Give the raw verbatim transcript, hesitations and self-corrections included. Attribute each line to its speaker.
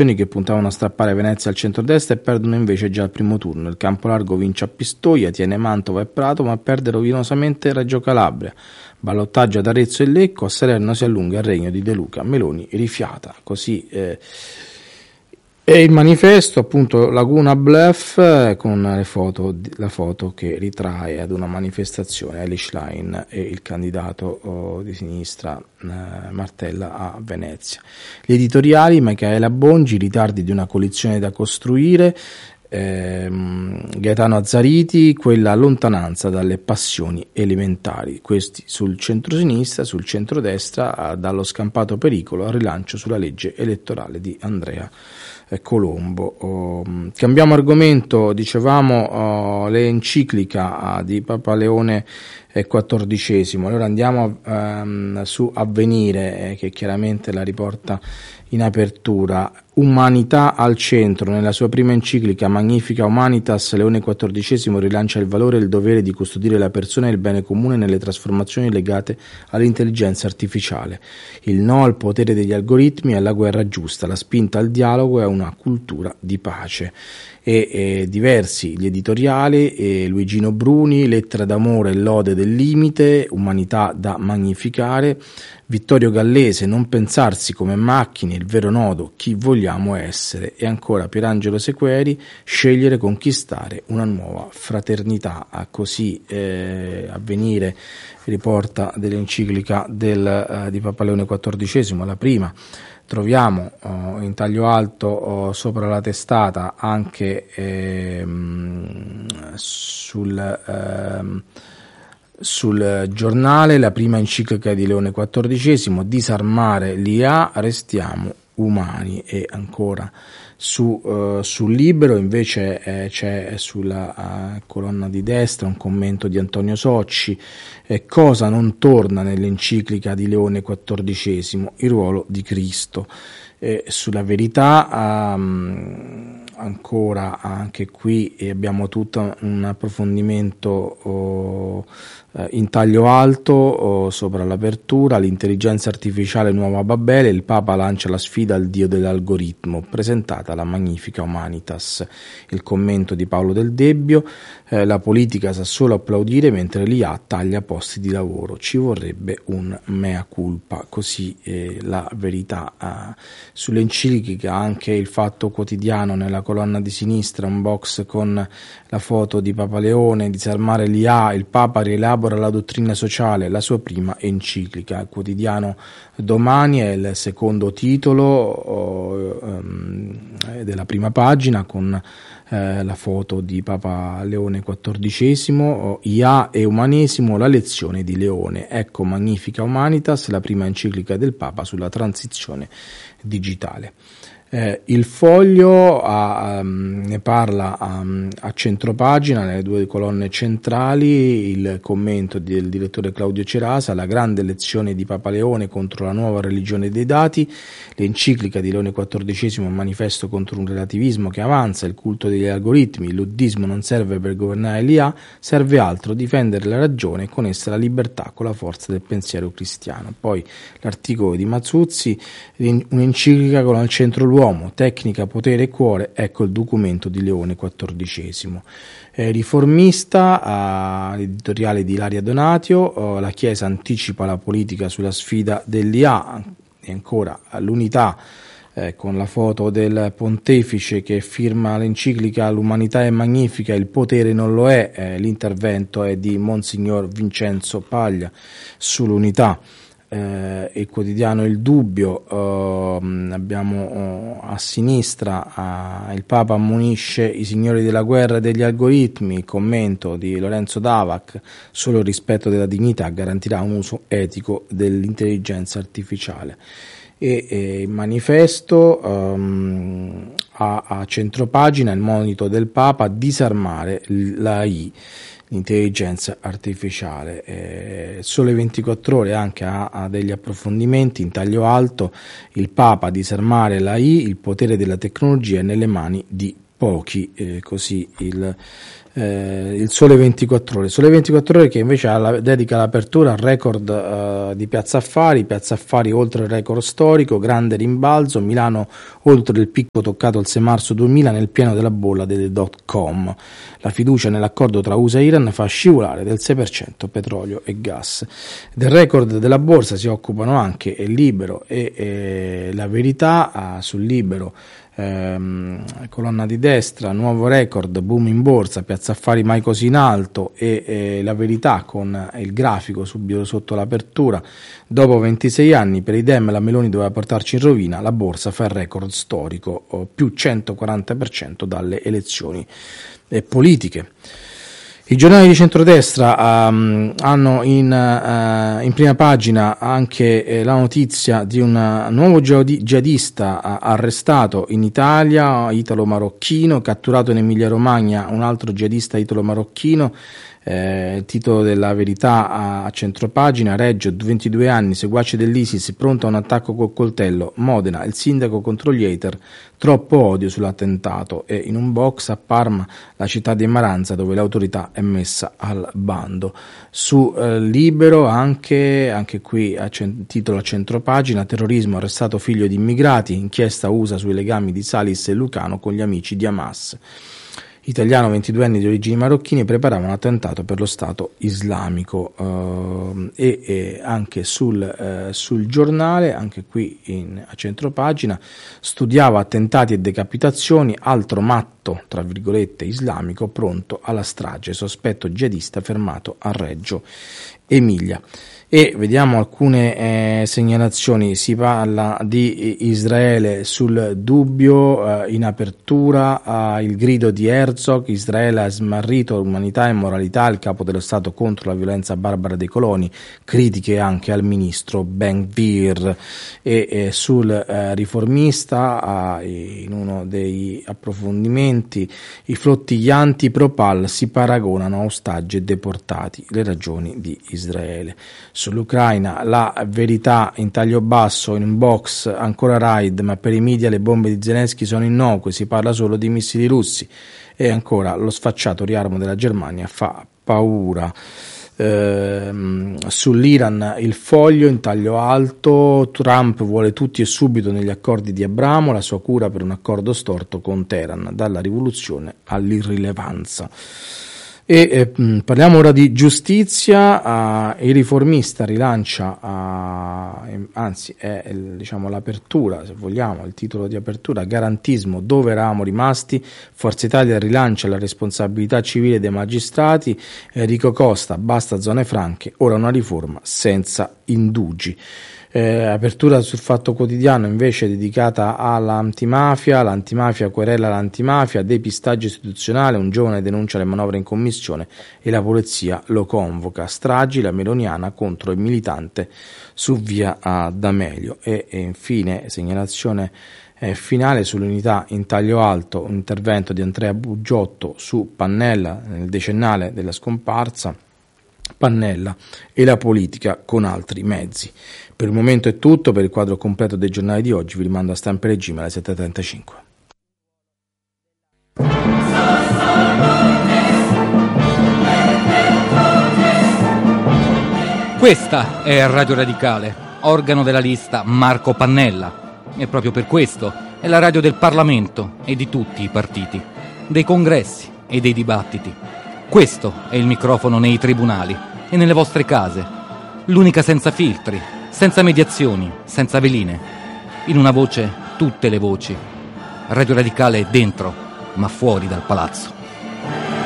Speaker 1: che puntavano a strappare Venezia al centrodestra e perdono invece già al primo turno. Il Campolargo vince a Pistoia, tiene Mantova e Prato, ma perde rovinosamente Reggio Calabria. Ballottaggio ad Arezzo e Lecco, a Salerno si allunga il regno di De Luca, Meloni rifiata. Così eh, è il manifesto, appunto, Laguna Bluff, eh, con le foto, la foto che ritrae ad una manifestazione Elish Line e il candidato oh, di sinistra eh, Martella a Venezia. Gli editoriali, Michaela Bongi, ritardi di una coalizione da costruire, ehm, Gaetano Azzariti, quella lontananza dalle passioni elementari, questi sul centro-sinistra, sul centrodestra, dallo scampato pericolo al rilancio sulla legge elettorale di Andrea Colombo. Oh, cambiamo argomento, dicevamo oh, l'enciclica di Papa Leone quattordicesimo. Allora andiamo um, su Avvenire, eh, che chiaramente la riporta in apertura. Umanità al centro. Nella sua prima enciclica Magnifica Humanitas, Leone quattordicesimo rilancia il valore e il dovere di custodire la persona e il bene comune nelle trasformazioni legate all'intelligenza artificiale. Il no al potere degli algoritmi e alla guerra giusta, la spinta al dialogo e a una cultura di pace. E, e diversi gli editoriali, e Luigino Bruni, Lettera d'amore e lode del limite, Umanità da magnificare, Vittorio Gallese, Non pensarsi come macchine, il vero nodo, chi vogliamo essere, e ancora Pierangelo Sequeri, Scegliere, conquistare una nuova fraternità. Così eh, Avvenire riporta dell'enciclica del, eh, di Papa Leone quattordicesimo, la prima. Troviamo oh, in taglio alto oh, sopra la testata anche ehm, sul, ehm, sul giornale la prima enciclica di Leone quattordicesimo, Disarmare l'I A, restiamo umani. E ancora su, uh, sul Libero invece eh, c'è sulla uh, colonna di destra un commento di Antonio Socci, eh, cosa non torna nell'enciclica di Leone quattordicesimo, il ruolo di Cristo. Eh, sulla Verità um, ancora anche qui abbiamo tutto un approfondimento oh, in taglio alto oh, sopra l'apertura, l'intelligenza artificiale nuova Babele, il Papa lancia la sfida al dio dell'algoritmo, presentata la Magnifica Humanitas, il commento di Paolo Del Debbio, eh, la politica sa solo applaudire mentre l'I A taglia posti di lavoro, ci vorrebbe un mea culpa. Così eh, la Verità. Eh, sull'enciclica anche il Fatto Quotidiano, nella colonna di sinistra un box con la foto di Papa Leone, Disarmare l'I A, il Papa rielabora la dottrina sociale, la sua prima enciclica. Il quotidiano Domani è il secondo titolo oh, um, della prima pagina con eh, la foto di Papa Leone quattordicesimo, oh, I A e umanesimo, la lezione di Leone. Ecco Magnifica Humanitas, la prima enciclica del Papa sulla transizione digitale. Eh, il Foglio ha, um, ne parla um, a centropagina, nelle due colonne centrali, il commento del direttore Claudio Cerasa, la grande lezione di Papa Leone contro la nuova religione dei dati, l'enciclica di Leone quattordicesimo, un manifesto contro un relativismo che avanza, il culto degli algoritmi, il luddismo non serve per governare l'I A, serve altro, difendere la ragione e con essa la libertà con la forza del pensiero cristiano. Poi l'articolo di Mazzuzzi, un'enciclica con al centro l'uomo, tecnica, potere e cuore, ecco il documento di Leone quattordicesimo. Eh, riformista, eh, editoriale di Ilaria Donatio, eh, la Chiesa anticipa la politica sulla sfida dell'I A, e ancora l'Unità, eh, con la foto del pontefice che firma l'enciclica L'umanità è magnifica, il potere non lo è, eh, l'intervento è di Monsignor Vincenzo Paglia sull'Unità. Eh, il quotidiano Il Dubbio, eh, abbiamo eh, a sinistra eh, il Papa ammonisce i signori della guerra e degli algoritmi, commento di Lorenzo Davac, solo il rispetto della dignità garantirà un uso etico dell'intelligenza artificiale. E, e il manifesto ehm, a, a centropagina il monito del Papa, disarmare l'A I, l'intelligenza artificiale. Eh, Sole ventiquattro Ore anche ha, ha degli approfondimenti in taglio alto, il Papa, disarmare l'A I, il potere della tecnologia è nelle mani di pochi, eh, così il Eh, il Sole ventiquattro Ore, Sole ventiquattro Ore che invece alla, dedica l'apertura al record eh, di Piazza Affari, Piazza Affari oltre il record storico, grande rimbalzo, Milano oltre il picco toccato il sei marzo duemila nel pieno della bolla delle dot com, la fiducia nell'accordo tra U S A e Iran fa scivolare del sei per cento petrolio e gas. Del record della borsa si occupano anche il Libero e, e La Verità. eh, sul Libero Ehm, colonna di destra, nuovo record, boom in borsa, Piazza Affari mai così in alto e, e La Verità con il grafico subito sotto l'apertura. Dopo ventisei anni per i Dem la Meloni doveva portarci in rovina, la borsa fa il record storico, oh, più centoquaranta per cento dalle elezioni eh, politiche. I giornali di centrodestra um, hanno in, uh, in prima pagina anche eh, la notizia di un nuovo jihadista uh, arrestato in Italia, italo-marocchino, catturato in Emilia-Romagna un altro jihadista italo-marocchino. Eh, il titolo della Verità a, a centropagina: Reggio, ventidue anni, seguace dell'ISIS, pronto a un attacco col coltello. Modena, il sindaco contro gli hater, troppo odio sull'attentato. E in un box a Parma, la città di Maranza, dove l'autorità è messa al bando. Su eh, Libero anche, anche qui a cent- titolo a centropagina: terrorismo, arrestato figlio di immigrati, inchiesta U S A sui legami di Salis e Lucano con gli amici di Hamas. Italiano, ventidue anni di origini marocchine, preparava un attentato per lo Stato islamico. Uh, e, e anche sul, uh, sul giornale, anche qui in, a centropagina, studiava attentati e decapitazioni, altro matto, tra virgolette, islamico, pronto alla strage, sospetto jihadista fermato a Reggio Emilia. E vediamo alcune eh, segnalazioni. Si parla di Israele sul dubbio, eh, in apertura eh, il grido di Herzog: Israele ha smarrito umanità e moralità, il capo dello Stato contro la violenza barbara dei coloni, critiche anche al ministro Ben-Gvir. E eh, sul eh, riformista, eh, in uno dei approfondimenti, i flottiglianti pro-Pal si paragonano a ostaggi e deportati, le ragioni di Israele. Sull'Ucraina, La Verità in taglio basso, in un box, ancora raid, ma per i media le bombe di Zelensky sono innocue, si parla solo di missili russi. E ancora, lo sfacciato riarmo della Germania fa paura. Ehm, sull'Iran, Il Foglio in taglio alto: Trump vuole tutti e subito negli accordi di Abramo, la sua cura per un accordo storto con Teheran, dalla rivoluzione all'irrilevanza. E eh, parliamo ora di giustizia. Uh, il riformista rilancia, uh, anzi è il, diciamo l'apertura, se vogliamo, il titolo di apertura: garantismo, dove eravamo rimasti. Forza Italia rilancia la responsabilità civile dei magistrati. Enrico Costa: basta zone franche, ora una riforma senza indugi. Eh, apertura sul Fatto Quotidiano invece dedicata all'antimafia. L'antimafia querela l'antimafia, depistaggio istituzionale, un giovane denuncia le manovre in commissione e la polizia lo convoca. Stragi, la meloniana contro il militante su via D'Amelio. E, e infine segnalazione eh, finale sull'Unità in taglio alto, un intervento di Andrea Bugiotto su Pannella nel decennale della scomparsa. Pannella e la politica con altri mezzi. Per il momento è tutto. Per il quadro completo dei giornali di oggi vi rimando a Stampa e Regime alle sette e trentacinque.
Speaker 2: Questa è Radio Radicale, organo della lista Marco Pannella, e proprio per questo è la radio del Parlamento e di tutti i partiti, dei congressi e dei dibattiti. Questo è il microfono nei tribunali e nelle vostre case, l'unica senza filtri, senza mediazioni, senza veline. In una voce, tutte le voci. Radio Radicale è dentro, ma fuori dal palazzo.